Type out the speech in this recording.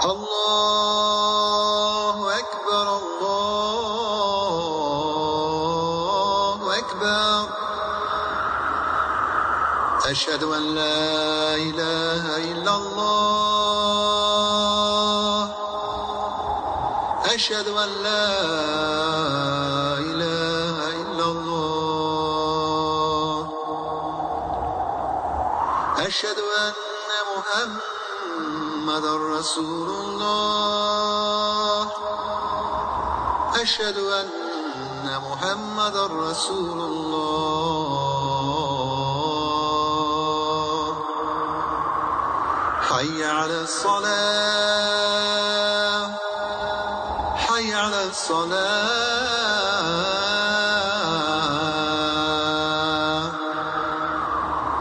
الله أكبر الله أكبر. أشهد أن لا إله إلا الله. أشهد أن لا إله إلا الله. أشهد أن محمد رسول الله. أشهد أن محمد رسول الله. حي على الصلاة. حي على الصلاة.